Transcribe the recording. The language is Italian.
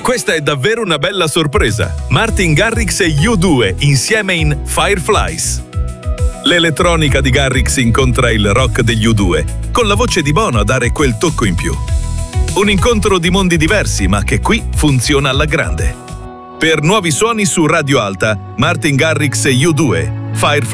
Questa è davvero una bella sorpresa. Martin Garrix e U2 insieme in Fireflies. L'elettronica di Garrix incontra il rock degli U2, con la voce di Bono a dare quel tocco in più. Un incontro di mondi diversi, ma che qui funziona alla grande. Per nuovi suoni su Radio Alta, Martin Garrix e U2, Fireflies.